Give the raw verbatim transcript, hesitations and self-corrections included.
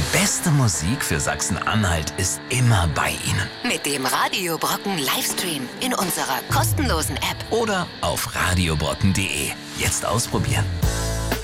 beste Musik für Sachsen-Anhalt ist immer bei Ihnen. Mit dem Radio Brocken Livestream in unserer kostenlosen App. Oder auf radiobrocken punkt de. Jetzt ausprobieren.